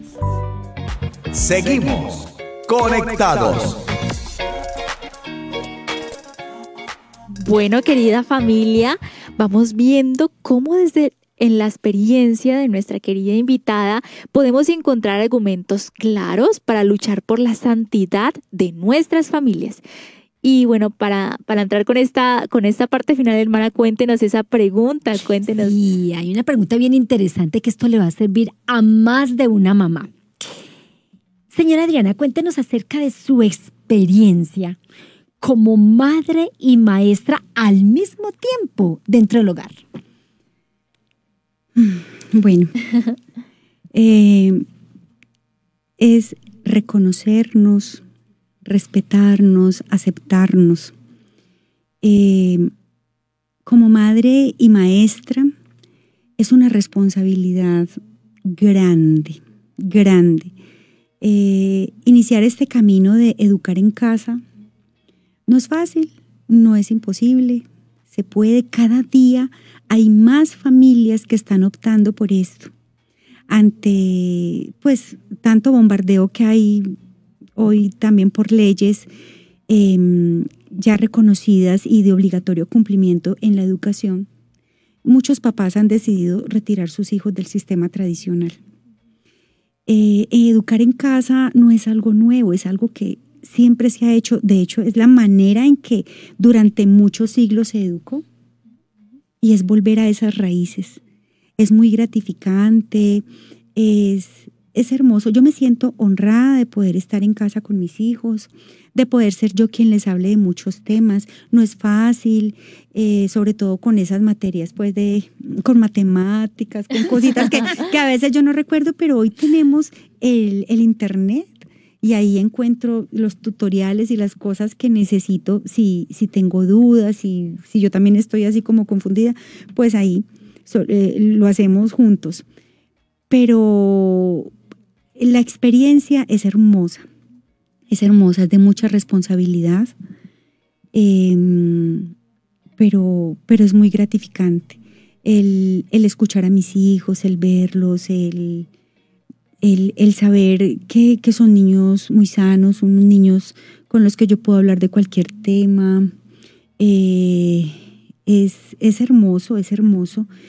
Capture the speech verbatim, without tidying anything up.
Seguimos conectados. Bueno, querida familia, vamos viendo cómo desde en la experiencia de nuestra querida invitada podemos encontrar argumentos claros para luchar por la santidad de nuestras familias. Y bueno, para, para entrar con esta, con esta parte final, hermana, cuéntenos esa pregunta, cuéntenos. Sí, hay una pregunta bien interesante que esto le va a servir a más de una mamá. Señora Adriana, cuéntenos acerca de su experiencia como madre y maestra al mismo tiempo dentro del hogar. Bueno, eh, es reconocernos, respetarnos, aceptarnos. Eh, como madre y maestra es una responsabilidad grande, grande. Eh, iniciar este camino de educar en casa no es fácil, no es imposible, se puede. Cada día hay más familias que están optando por esto. Ante, pues, tanto bombardeo que hay hoy también por leyes eh, ya reconocidas y de obligatorio cumplimiento en la educación, muchos papás han decidido retirar sus hijos del sistema tradicional. Eh, educar en casa no es algo nuevo, es algo que siempre se ha hecho. De hecho, es la manera en que durante muchos siglos se educó y es volver a esas raíces. Es muy gratificante, es, es hermoso. Yo me siento honrada de poder estar en casa con mis hijos, de poder ser yo quien les hable de muchos temas. No es fácil, eh, sobre todo con esas materias, pues de, con matemáticas, con cositas que, que a veces yo no recuerdo, pero hoy tenemos el, el internet y ahí encuentro los tutoriales y las cosas que necesito. Si, si tengo dudas, si, si yo también estoy así como confundida, pues ahí so, eh, lo hacemos juntos. Pero la experiencia es hermosa. Es hermosa, es de mucha responsabilidad, eh, pero, pero es muy gratificante. El, el escuchar a mis hijos, el verlos, el, el, el saber que, que son niños muy sanos, unos niños con los que yo puedo hablar de cualquier tema. Eh, es, es hermoso, es hermoso.